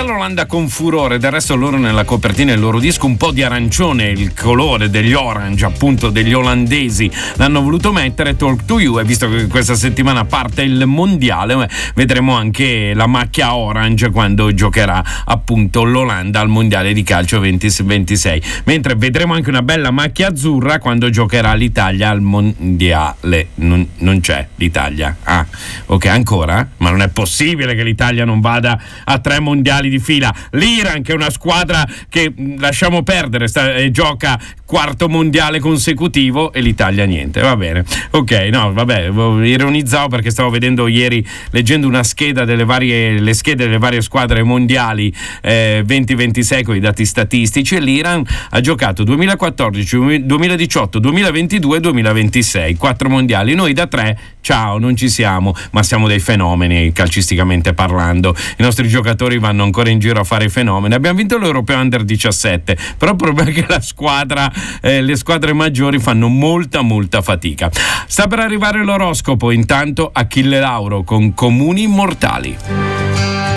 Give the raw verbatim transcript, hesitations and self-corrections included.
l'Olanda con furore, del resto loro nella copertina del loro disco un po' di arancione, il colore degli orange appunto degli olandesi l'hanno voluto mettere. Talk to You, e visto che questa settimana parte il mondiale vedremo anche la macchia orange quando giocherà appunto l'Olanda al mondiale di calcio duemilaventisei, mentre vedremo anche una bella macchia azzurra quando giocherà l'Italia al mondiale. Non, non c'è l'Italia, ah ok, ancora? Ma non è possibile che l'Italia non vada a tre mondiali di fila. L'Iran, che è una squadra che lasciamo perdere, sta, eh, gioca quarto mondiale consecutivo, e l'Italia niente. Va bene, ok, no vabbè, ironizzavo perché stavo vedendo ieri, leggendo una scheda delle varie le schede delle varie squadre mondiali eh, duemilaventisei con i dati statistici, e l'Iran ha giocato duemilaquattordici, duemiladiciotto, duemilaventidue e duemilaventisei, quattro mondiali. Noi da tre, ciao, non ci siamo, ma siamo dei fenomeni calcisticamente parlando. I nostri giocatori vanno ancora in giro a fare i fenomeni. Abbiamo vinto l'Europeo Under diciassette, però il problema è che la squadra eh, le squadre maggiori fanno molta molta fatica. Sta per arrivare l'oroscopo, intanto Achille Lauro con Comuni Mortali.